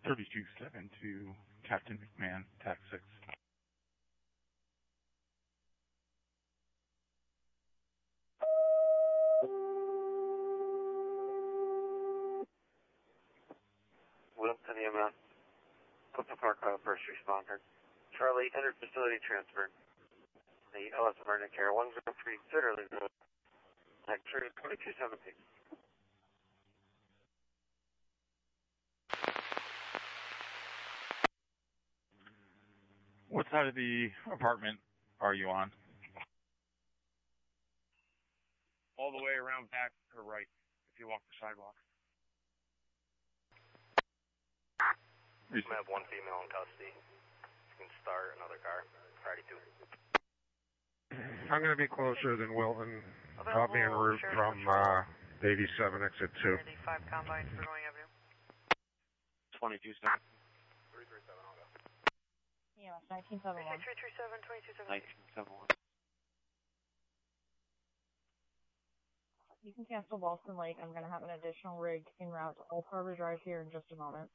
32-7 to Captain McMahon, TAC 6. Wilton EMS, Clifton Park, first responder. Charlie, entered facility transfer. The LS Emergency Care 103, Citterly Road. X-ray 22-7. What side of the apartment are you on? All the way around back to the right, if you walk the sidewalk. We have one female in custody. You can start another car. Friday 2. I'm going to be closer than Wilton. I'll be en route from 87 exit 2. 5 Combine for Going Avenue. 22-7. 337, I'll go. Yeah, 1971. 1971. You can cancel Boston Lake. I'm going to have an additional rig en route to Old Harbor Drive here in just a moment.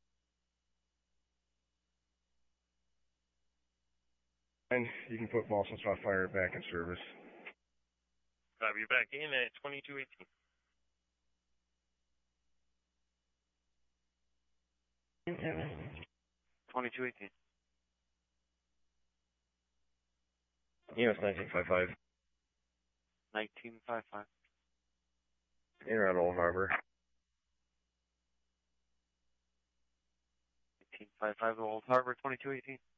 And you can put Boston Spotfire back in service. I'll be back in at 2218. EMS 1955. 1955. In around Old Harbor. 1955 to Old Harbor, 2218.